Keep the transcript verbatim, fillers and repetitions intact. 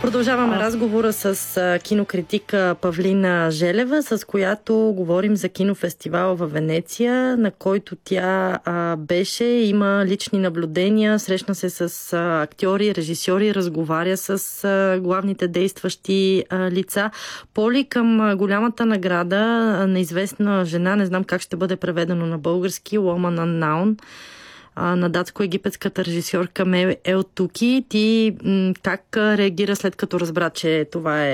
Продължаваме а... разговора с а, кинокритика Павлина Желева, с която говорим за кинофестивала във Венеция, на който тя а, беше, има лични наблюдения, срещна се с а, актьори, режисьори, разговаря с а, главните действащи а, лица. Поли, към а, голямата награда а, на известна жена, не знам как ще бъде преведено на български, Woman Unknown, на датско-египетската режисьорка Мел Елтуки. Ти м- как реагира след като разбра, че това е